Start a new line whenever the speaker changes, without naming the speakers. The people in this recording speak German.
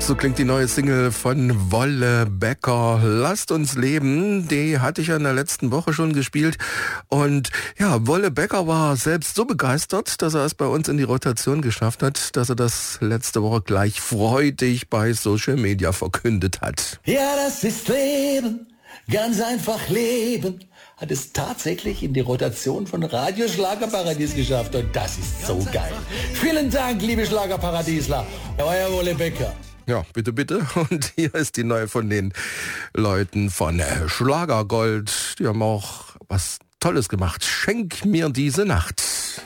So klingt die neue Single von Wolle Becker, Lasst uns leben. Die hatte ich ja in der letzten Woche schon gespielt. Und ja, Wolle Becker war selbst so begeistert, dass er es bei uns in die Rotation geschafft hat, dass er das letzte Woche gleich freudig bei Social Media verkündet hat.
Ja, das ist Leben, ganz einfach Leben. Hat es tatsächlich in die Rotation von Radio Schlagerparadies geschafft. Und das ist so geil. Vielen Dank, liebe Schlagerparadiesler. Euer Wolle Becker.
Ja, bitte, bitte. Und hier ist die neue von den Leuten von Schlagergold. Die haben auch was Tolles gemacht. Schenk mir diese Nacht.